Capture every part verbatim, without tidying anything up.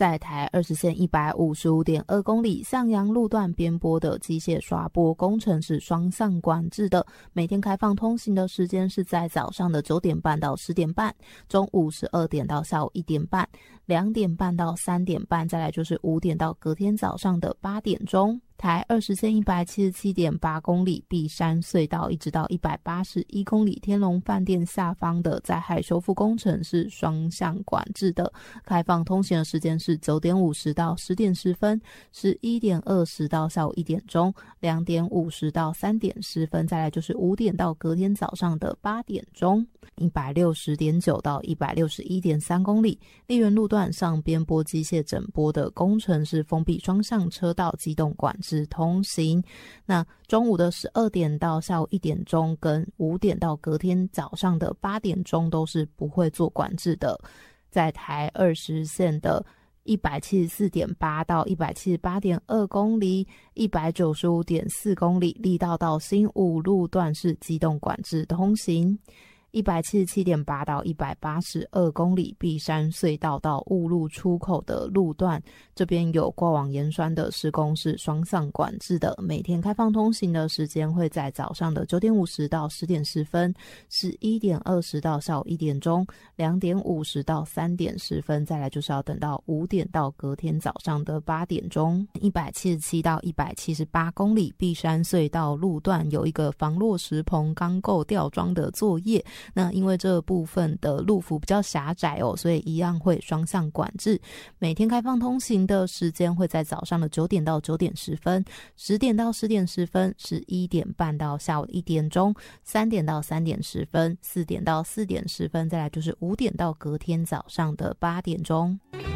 在台二十线 一百五十五点二 公里向阳路段边坡的机械刷拨工程是双向管制的，每天开放通行的时间是在早上的九点半到十点半，中午十二点到下午一点半，两点半到三点半，再来就是五点到隔天早上的八点钟。台二十线 一百七十七点八 公里碧山隧道一直到一百八十一公里天龙饭店下方的灾害修复工程是双向管制的，开放通行的时间是九点五十到十点十分，十一点二十到下午一点钟，两点五十到三点十分，再来就是五点到隔天早上的八点钟。一百六十点九到一百六十一点三 公里丽园路段上边坡机械整坡的工程是封闭双向车道机动管制通行，那中午的十二点到下午一点钟跟五点到隔天早上的八点钟都是不会做管制的。在台二十线的一百七十四点八到一百七十八点二 公里 一百九十五点四 公里力道到新武路段是机动管制通行，一百七十七点八到一百八十二公里碧山隧道到雾路出口的路段，这边有过往盐酸的施工是双向管制的，每天开放通行的时间会在早上的九点五十到十点十分，十一点二十到下午一点钟，两点五十到三点十分，再来就是要等到五点到隔天早上的八点钟。一百七十七到一百七十八公里碧山隧道路段有一个防落石棚钢构吊装的作业，那因为这部分的路幅比较狭窄哦，所以一样会双向管制，每天开放通行的时间会在早上的九点到九点十分，十点到十点十分，十一点半到下午一点钟，三点到三点十分，四点到四点十分，再来就是五点到隔天早上的八点钟。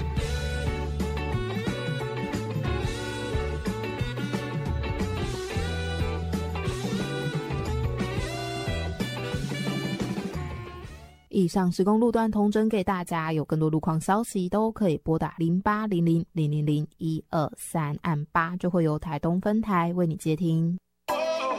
以上施工路段统整给大家，有更多路况消息都可以拨打零八零零零零零一二三按八，就会由台东分台为你接听。